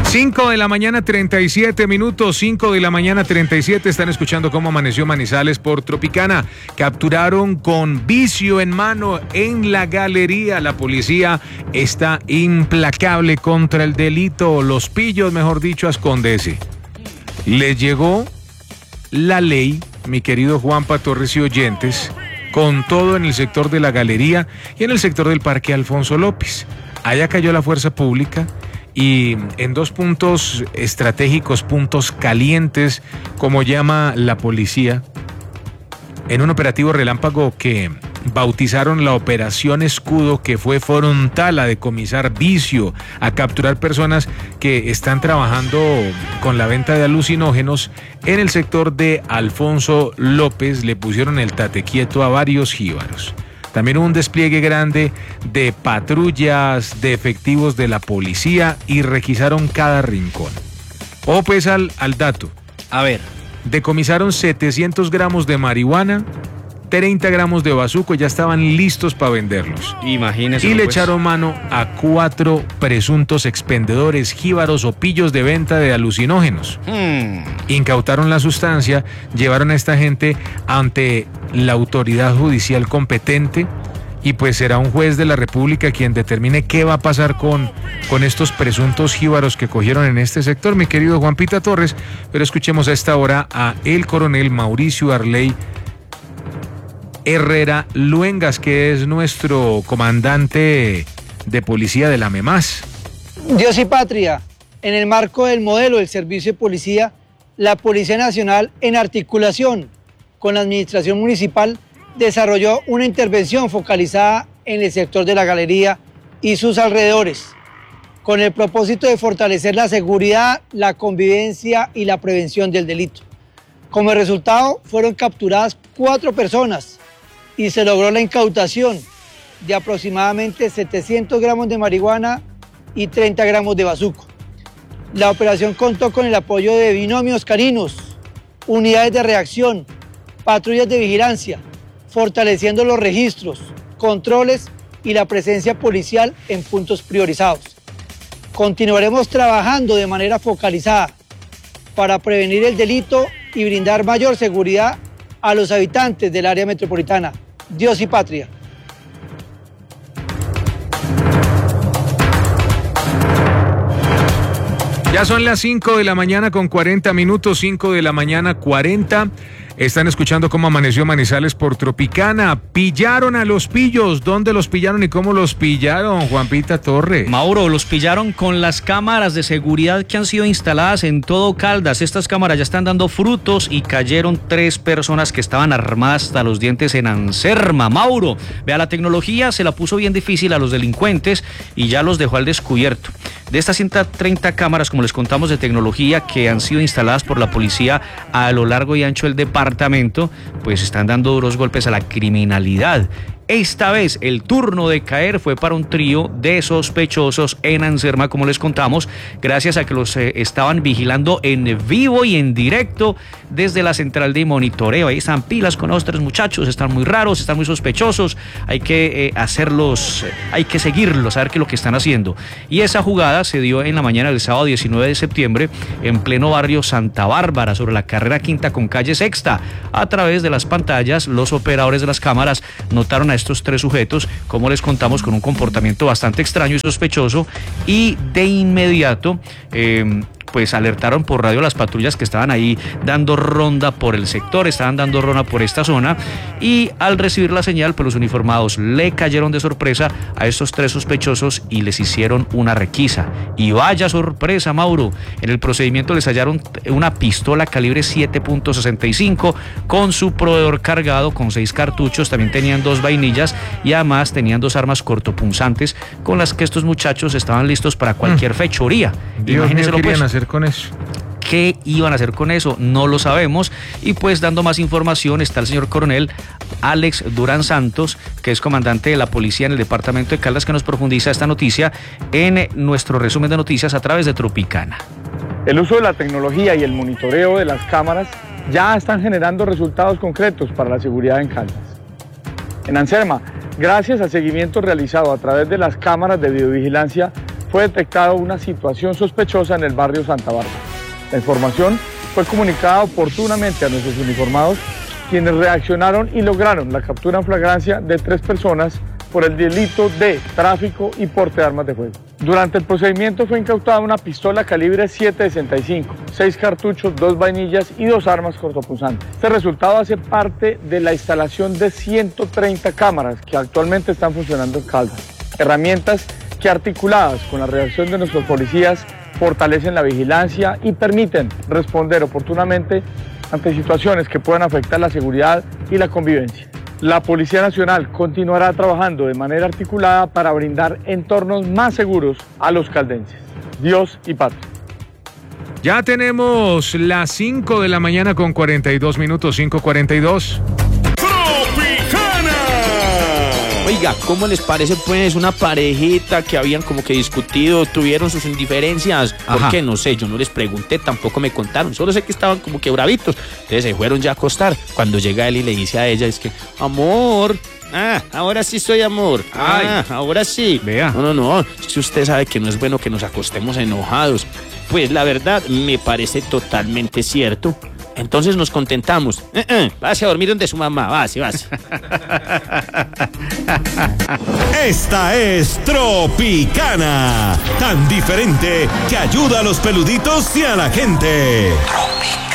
5 de la mañana 37 minutos, 5 de la mañana 37, están escuchando cómo amaneció Manizales por Tropicana. Capturaron con vicio en mano en la galería. La policía está implacable contra el delito. Los pillos, mejor dicho, a esconderse. Les llegó la ley, mi querido Juanpa Torres y oyentes, con todo en el sector de la galería y en el sector del Parque Alfonso López. Allá cayó la fuerza pública. Y en dos puntos estratégicos, puntos calientes, como llama la policía, en un operativo relámpago que bautizaron la Operación Escudo, que fue frontal a decomisar vicio, a capturar personas que están trabajando con la venta de alucinógenos en el sector de Alfonso López. Le pusieron el tate quieto a varios jíbaros. También hubo un despliegue grande de patrullas, de efectivos de la policía y requisaron cada rincón. O pues al dato. A ver. Decomisaron 700 gramos de marihuana, 30 gramos de bazuco, ya estaban listos para venderlos. Imagínese. Y le echaron mano a 4 presuntos expendedores, jíbaros o pillos de venta de alucinógenos. Incautaron la sustancia, llevaron a esta gente ante la autoridad judicial competente y pues será un juez de la República quien determine qué va a pasar con estos presuntos jíbaros que cogieron en este sector, mi querido Juanpita Torres. Pero escuchemos a esta hora a el coronel Mauricio Arley Herrera Luengas, que es nuestro comandante de policía de la MEMAS. Dios y patria, en el marco del modelo del servicio de policía, la Policía Nacional, en articulación con la Administración Municipal, desarrolló una intervención focalizada en el sector de la galería y sus alrededores, con el propósito de fortalecer la seguridad, la convivencia y la prevención del delito. Como resultado, fueron capturadas 4 personas y se logró la incautación de aproximadamente 700 gramos de marihuana y 30 gramos de bazuco. La operación contó con el apoyo de binomios caninos, unidades de reacción, patrullas de vigilancia, fortaleciendo los registros, controles y la presencia policial en puntos priorizados. Continuaremos trabajando de manera focalizada para prevenir el delito y brindar mayor seguridad a los habitantes del área metropolitana. Dios y patria. Ya son las 5 de la mañana con 40 minutos, 5 de la mañana 40. Están escuchando cómo amaneció Manizales por Tropicana. Pillaron a los pillos. ¿Dónde los pillaron y cómo los pillaron, Juanpita Torre? Mauro, los pillaron con las cámaras de seguridad que han sido instaladas en todo Caldas. Estas cámaras ya están dando frutos y cayeron 3 personas que estaban armadas hasta los dientes en Anserma. Mauro, vea, la tecnología se la puso bien difícil a los delincuentes y ya los dejó al descubierto. De estas 130 cámaras, como les contamos, de tecnología que han sido instaladas por la policía a lo largo y ancho del departamento, pues están dando duros golpes a la criminalidad. Esta vez el turno de caer fue para un trío de sospechosos en Anserma, como les contamos, gracias a que los estaban vigilando en vivo y en directo desde la central de monitoreo. Ahí están pilas con los 3 muchachos, están muy raros, están muy sospechosos, hay que hay que seguirlos, a ver qué es lo que están haciendo. Y esa jugada se dio en la mañana del sábado 19 de septiembre en pleno barrio Santa Bárbara, sobre la carrera quinta con calle Sexta. A través de las pantallas, los operadores de las cámaras notaron a estos 3 sujetos, como les contamos, con un comportamiento bastante extraño y sospechoso, y de inmediato pues alertaron por radio a las patrullas que estaban ahí dando ronda por el sector, estaban dando ronda por esta zona, y al recibir la señal, pues los uniformados le cayeron de sorpresa a estos 3 sospechosos y les hicieron una requisa. Y vaya sorpresa, Mauro, en el procedimiento les hallaron una pistola calibre 7.65 con su proveedor cargado con 6 cartuchos, también tenían 2 vainillas y además tenían 2 armas cortopunzantes con las que estos muchachos estaban listos para cualquier fechoría. Imagínense lo que querían hacer con eso. ¿Qué iban a hacer con eso? No lo sabemos. Y pues dando más información está el señor coronel Alex Durán Santos, que es comandante de la policía en el departamento de Caldas, que nos profundiza esta noticia en nuestro resumen de noticias a través de Tropicana. El uso de la tecnología y el monitoreo de las cámaras ya están generando resultados concretos para la seguridad en Caldas. En Anserma, gracias al seguimiento realizado a través de las cámaras de videovigilancia, fue detectada una situación sospechosa en el barrio Santa Bárbara. La información fue comunicada oportunamente a nuestros uniformados, quienes reaccionaron y lograron la captura en flagrancia de 3 personas por el delito de tráfico y porte de armas de fuego. Durante el procedimiento fue incautada una pistola calibre .765, 6 cartuchos, 2 vainillas y 2 armas cortopunzantes. Este resultado hace parte de la instalación de 130 cámaras que actualmente están funcionando en Caldas. Herramientas que, articuladas con la reacción de nuestros policías, fortalecen la vigilancia y permiten responder oportunamente ante situaciones que puedan afectar la seguridad y la convivencia. La Policía Nacional continuará trabajando de manera articulada para brindar entornos más seguros a los caldenses. Dios y patria. Ya tenemos las 5 de la mañana con 42 minutos, 5:42. Oiga, ¿cómo les parece pues una parejita que habían como que discutido, tuvieron sus indiferencias? ¿Por qué? No sé, yo no les pregunté, tampoco me contaron, solo sé que estaban como que bravitos. Entonces se fueron ya a acostar. Cuando llega él y le dice a ella, es que, amor, ahora sí soy amor. Ahora sí. Vea. No, si usted sabe que no es bueno que nos acostemos enojados. Pues la verdad, me parece totalmente cierto. Entonces nos contentamos. Váyase a dormir donde su mamá. Váyase. Esta es Tropicana, tan diferente que ayuda a los peluditos y a la gente. Tropicana.